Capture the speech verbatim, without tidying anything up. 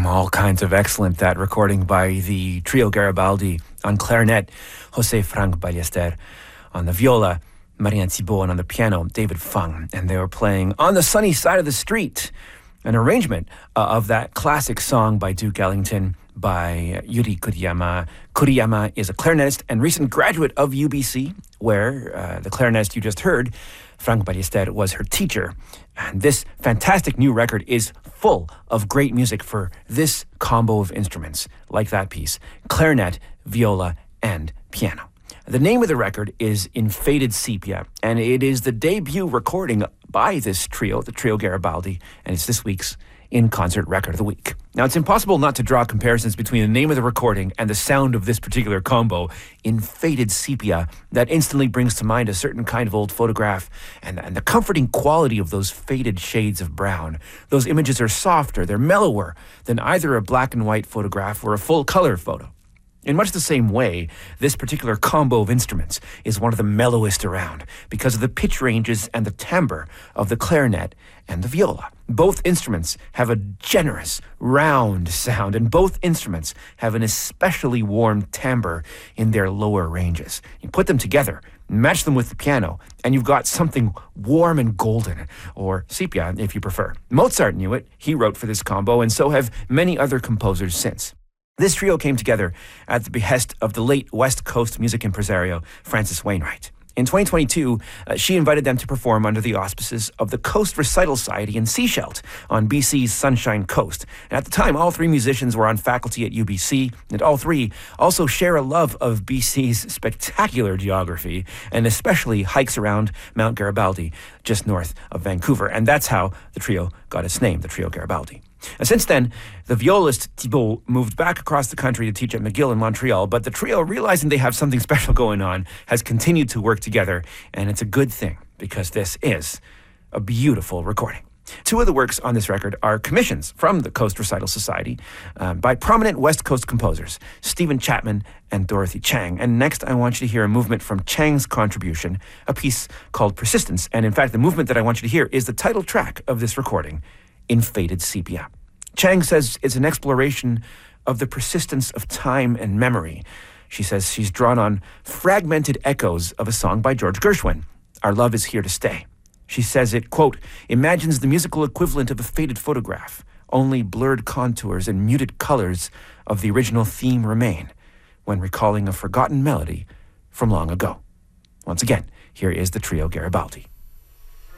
All kinds of excellent, that recording by the Trio Garibaldi. On clarinet, Jose Frank Ballester. On the viola, Marianne Thibault. And on the piano, David Fung. And they were playing On the Sunny Side of the Street, an arrangement uh, of that classic song by Duke Ellington by Yuri Kuriyama. Kuriyama is a clarinetist and recent graduate of U B C, where uh, the clarinetist you just heard, Frank Ballester, was her teacher. And this fantastic new record is full of great music for this combo of instruments, like that piece, clarinet, viola, and piano. The name of the record is In Faded Sepia, and it is the debut recording by this trio, the Trio Garibaldi, and it's this week's In-Concert Record of the Week. Now, it's impossible not to draw comparisons between the name of the recording and the sound of this particular combo, In Faded Sepia, that instantly brings to mind a certain kind of old photograph and, and the comforting quality of those faded shades of brown. Those images are softer, they're mellower than either a black and white photograph or a full-color photo. In much the same way, this particular combo of instruments is one of the mellowest around because of the pitch ranges and the timbre of the clarinet and the viola. Both instruments have a generous, round sound, and both instruments have an especially warm timbre in their lower ranges. You put them together, match them with the piano, and you've got something warm and golden, or sepia if you prefer. Mozart knew it. He wrote for this combo, and so have many other composers since. This trio came together at the behest of the late West Coast music impresario Francis Wainwright. In twenty twenty-two, uh, she invited them to perform under the auspices of the Coast Recital Society in Sechelt on B C's Sunshine Coast. And at the time, all three musicians were on faculty at U B C, and all three also share a love of B C's spectacular geography, and especially hikes around Mount Garibaldi, just north of Vancouver. And that's how the trio got its name, the Trio Garibaldi. And since then, the violist Thibault moved back across the country to teach at McGill in Montreal, but the trio, realizing they have something special going on, has continued to work together, and it's a good thing, because this is a beautiful recording. Two of the works on this record are commissions from the Coast Recital Society uh, by prominent West Coast composers, Stephen Chapman and Dorothy Chang. And next, I want you to hear a movement from Chang's contribution, a piece called Persistence. And in fact, the movement that I want you to hear is the title track of this recording, In Faded Sepia. Chang says it's an exploration of the persistence of time and memory. She says she's drawn on fragmented echoes of a song by George Gershwin, Our Love Is Here to Stay. She says it, quote, imagines the musical equivalent of a faded photograph. Only blurred contours and muted colors of the original theme remain when recalling a forgotten melody from long ago. Once again, here is the Trio Garibaldi.